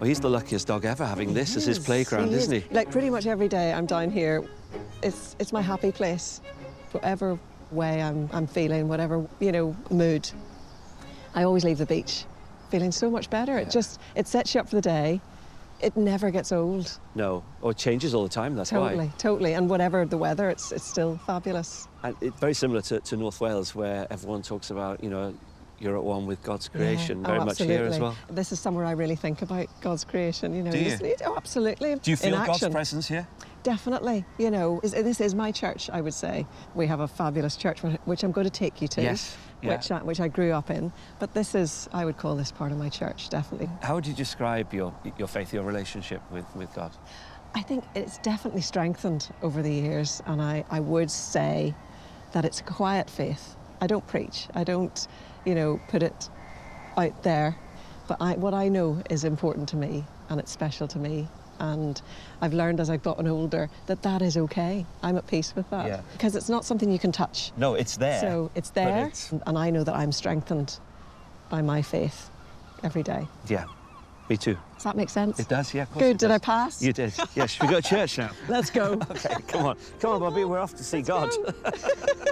Well, he's the luckiest dog ever, having this as his playground, isn't he? Like, pretty much every day I'm down here, it's my happy place. Whatever way I'm feeling, whatever, you know, mood, I always leave the beach feeling so much better. Yeah. It sets you up for the day. It never gets old. No, or it changes all the time, that's why. Totally. And whatever the weather, it's still fabulous. And it's very similar to North Wales, where everyone talks about, you know, you're at one with God's creation, very much here as well. This is somewhere I really think about God's creation, you know. Do you? Oh, absolutely. Do you feel in God's action. presence here? Definitely, you know. This is my church, I would say. We have a fabulous church, which I'm going to take you to. Yes. Yeah. Which I grew up in. But this is, I would call this part of my church, definitely. How would you describe your faith, your relationship with God? I think it's definitely strengthened over the years, and I would say that it's a quiet faith. I don't preach. I don't, you know, put it out there. But what I know is important to me, and it's special to me. And I've learned as I've gotten older that is okay. I'm at peace with that. Yeah. Because it's not something you can touch. No, it's there. So it's there, and I know that I'm strengthened by my faith every day. Yeah, me too. Does that make sense? It does, yeah, of course. Good, it does. did I pass? You did. Yeah, should we go to church now? Let's go. Okay, come on, Bobby, we're off to see God.